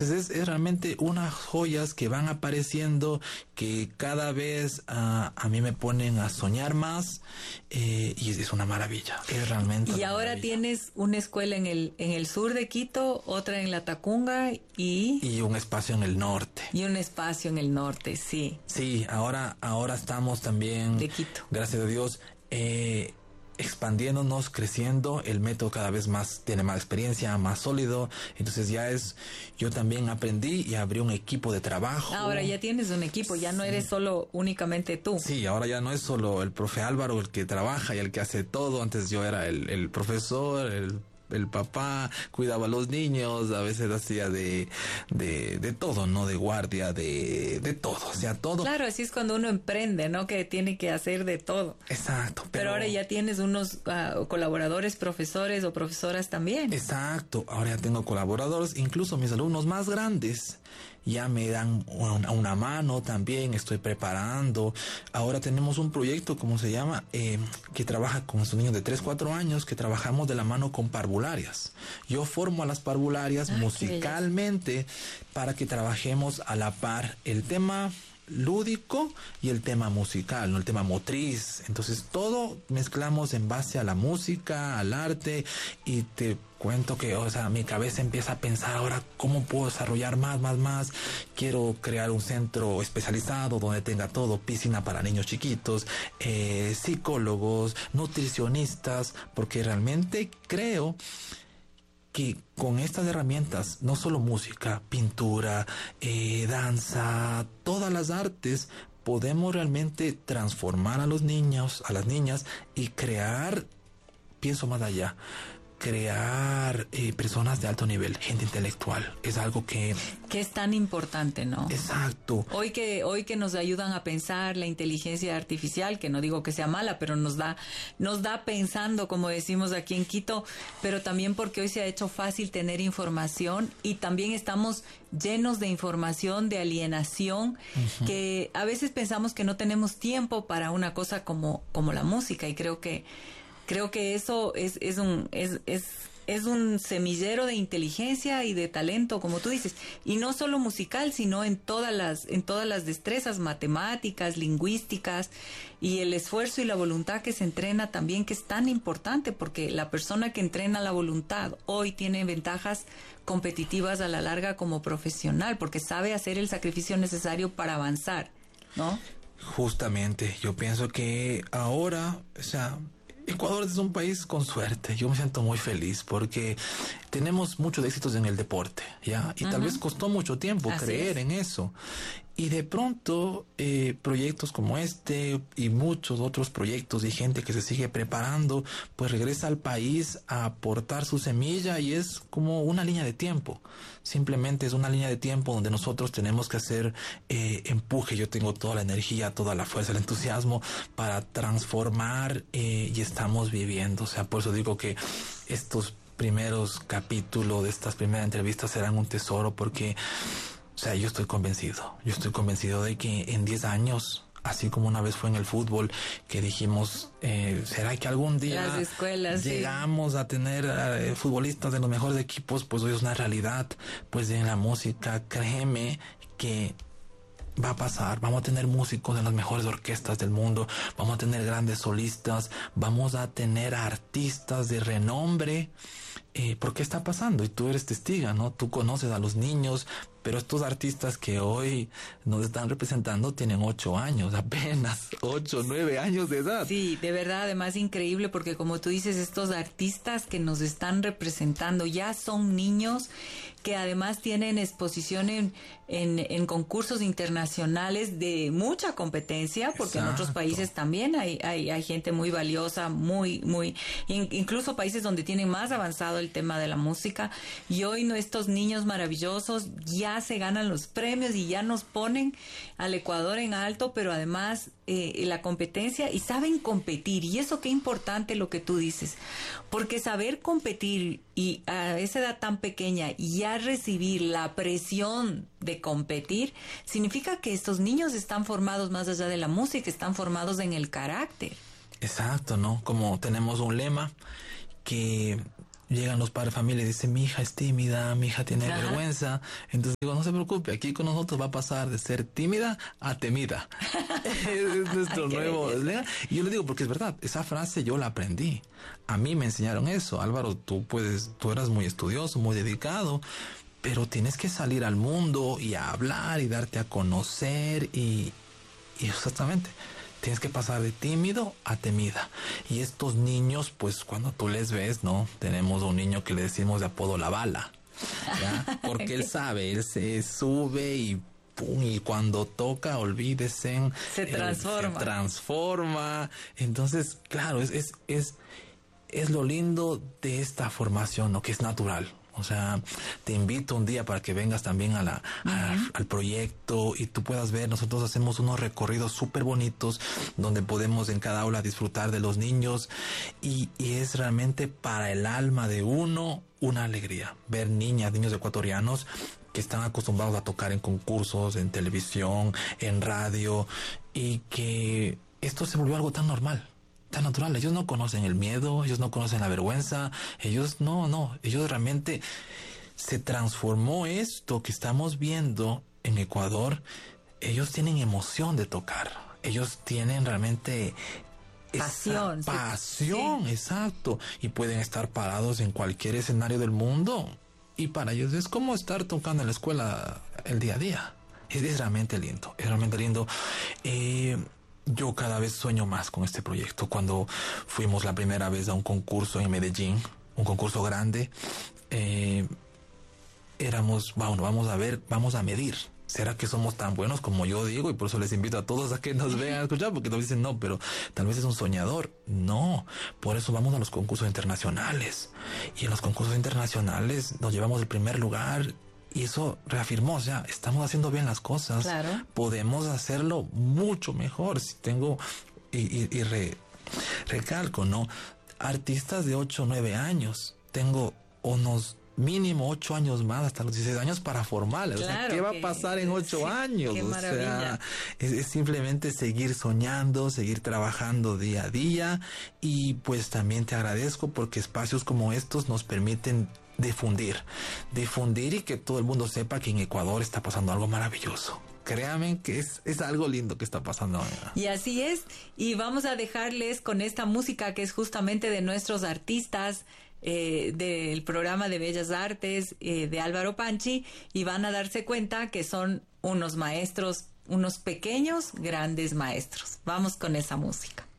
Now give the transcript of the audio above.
Es realmente unas joyas que van apareciendo, que cada vez a mí me ponen a soñar más, y es una maravilla, es realmente Y una ahora maravilla. tienes una escuela en el sur de Quito, otra en La Tacunga Y un espacio en el norte. y un espacio en el norte, sí. Sí, ahora estamos también, De Quito. gracias a Dios, expandiéndonos, creciendo. El método cada vez más tiene más experiencia, más sólido. Entonces yo también aprendí y abrí un equipo de trabajo. Ahora ya tienes un equipo, ya no eres solo únicamente tú. Sí, ahora ya no es solo el profe Álvaro el que trabaja y el que hace todo. Antes yo era el profesor, el papá, cuidaba a los niños, a veces hacía de todo, ¿no? De guardia, de todo, o sea, todo. Claro, así es cuando uno emprende, ¿no? Que tiene que hacer de todo. Exacto. Pero ahora ya tienes unos colaboradores, profesores o profesoras también. Exacto, ahora ya tengo colaboradores, incluso mis alumnos más grandes ya me dan una mano también, estoy preparando. Ahora tenemos un proyecto, ¿cómo se llama? Que trabaja con estos niños de 3, 4 años, que trabajamos de la mano con parvularias. Yo formo a las parvularias musicalmente para que trabajemos a la par el tema lúdico y el tema musical, ¿no? El tema motriz. Entonces todo mezclamos en base a la música, al arte, y te cuento que, o sea, mi cabeza empieza a pensar ahora cómo puedo desarrollar más. Quiero crear un centro especializado donde tenga todo, piscina para niños chiquitos, psicólogos, nutricionistas, porque realmente creo que con estas herramientas, no solo música, pintura, danza, todas las artes, podemos realmente transformar a los niños, a las niñas, y crear, pienso más allá, crear personas de alto nivel, gente intelectual. Es algo que es tan importante, ¿no? Exacto. Hoy que nos ayudan a pensar la inteligencia artificial, que no digo que sea mala, pero nos da pensando, como decimos aquí en Quito, pero también porque hoy se ha hecho fácil tener información, y también estamos llenos de información, de alienación, que a veces pensamos que no tenemos tiempo para una cosa como la música, y creo que eso es un semillero de inteligencia y de talento, como tú dices, y no solo musical, sino en todas las destrezas matemáticas, lingüísticas, y el esfuerzo y la voluntad que se entrena también, que es tan importante, porque la persona que entrena la voluntad hoy tiene ventajas competitivas a la larga como profesional, porque sabe hacer el sacrificio necesario para avanzar, ¿no? Justamente, yo pienso que ahora, o sea, Ecuador es un país con suerte. Yo me siento muy feliz porque tenemos muchos éxitos en el deporte, ¿ya? Y tal vez costó mucho tiempo creer en eso. Y de pronto, proyectos como este y muchos otros proyectos y gente que se sigue preparando, pues regresa al país a aportar su semilla, y es como una línea de tiempo. Simplemente es una línea de tiempo donde nosotros tenemos que hacer empuje. Yo tengo toda la energía, toda la fuerza, el entusiasmo para transformar, y estamos viviendo. O sea, por eso digo que estos primeros capítulos de estas primeras entrevistas serán un tesoro, porque, o sea, yo estoy convencido de que en 10 años, así como una vez fue en el fútbol, que dijimos, ¿será que algún día las escuelas llegamos a tener futbolistas de los mejores equipos? Pues hoy es una realidad. Pues en la música, créeme que va a pasar. Vamos a tener músicos en las mejores orquestas del mundo, vamos a tener grandes solistas, vamos a tener artistas de renombre, porque está pasando, y tú eres testiga, ¿no? Tú conoces a los niños, pero estos artistas que hoy nos están representando tienen 8 años, apenas 8, 9 años de edad. Sí, de verdad, además increíble, porque como tú dices, estos artistas que nos están representando ya son niños que además tienen exposición en concursos internacionales de mucha competencia, porque en otros países también hay gente muy valiosa, incluso países donde tienen más avanzado el tema de la música, y hoy estos niños maravillosos ya se ganan los premios y ya nos ponen al Ecuador en alto, pero además la competencia, y saben competir, y eso qué importante lo que tú dices, porque saber competir y a esa edad tan pequeña y ya recibir la presión de competir, significa que estos niños están formados más allá de la música, están formados en el carácter. Exacto, ¿no? Como tenemos un lema que llegan los padres de familia y dicen, mi hija es tímida, mi hija tiene vergüenza. Entonces digo, no se preocupe, aquí con nosotros va a pasar de ser tímida a temida. Es nuestro nuevo... Y yo le digo, porque es verdad, esa frase yo la aprendí. A mí me enseñaron eso. Álvaro, tú eras muy estudioso, muy dedicado, pero tienes que salir al mundo y a hablar y darte a conocer y exactamente... Tienes que pasar de tímido a temida. Y estos niños, pues cuando tú les ves, ¿no? Tenemos un niño que le decimos de apodo la bala, ¿ya? Porque él sabe, él se sube y pum, y cuando toca, olvídese. Se transforma. Entonces, claro, es lo lindo de esta formación, ¿no? Que es natural. O sea, te invito un día para que vengas también al proyecto y tú puedas ver, nosotros hacemos unos recorridos súper bonitos donde podemos en cada aula disfrutar de los niños y es realmente para el alma de uno una alegría ver niños ecuatorianos que están acostumbrados a tocar en concursos, en televisión, en radio y que esto se volvió algo tan normal. Tan natural, ellos no conocen el miedo, ellos no conocen la vergüenza, ellos realmente se transformó esto que estamos viendo en Ecuador, ellos tienen emoción de tocar, ellos tienen realmente pasión, pasión, sí. Exacto, y pueden estar parados en cualquier escenario del mundo y para ellos es como estar tocando en la escuela el día a día, es realmente lindo, Yo cada vez sueño más con este proyecto. Cuando fuimos la primera vez a un concurso en Medellín, un concurso grande, vamos a medir. ¿Será que somos tan buenos como yo digo? Y por eso les invito a todos a que nos vean a escuchar, porque nos dicen, no, pero tal vez es un soñador. No, por eso vamos a los concursos internacionales. Y en los concursos internacionales nos llevamos el primer lugar. Y eso reafirmó, o sea, estamos haciendo bien las cosas. Claro. Podemos hacerlo mucho mejor. Si tengo, recalco, ¿no? Artistas de 8 o 9 años. Tengo unos mínimo 8 años más, hasta los 16 años para formarles. Claro, o sea, ¿qué va a pasar en 8 años? Qué maravilla. O sea, es simplemente seguir soñando, seguir trabajando día a día. Y pues también te agradezco porque espacios como estos nos permiten difundir y que todo el mundo sepa que en Ecuador está pasando algo maravilloso. Créanme que es algo lindo que está pasando ahora. Y así es, y vamos a dejarles con esta música que es justamente de nuestros artistas del programa de Bellas Artes de Álvaro Panchi, y van a darse cuenta que son unos maestros, unos pequeños grandes maestros. Vamos con esa música.